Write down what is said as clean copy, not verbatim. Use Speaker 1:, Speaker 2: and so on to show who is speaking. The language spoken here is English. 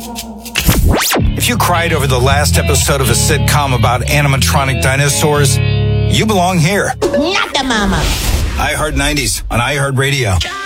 Speaker 1: If you cried over the last episode of a sitcom about animatronic dinosaurs, you belong here.
Speaker 2: Not the mama.
Speaker 1: iHeart 90s on iHeartRadio.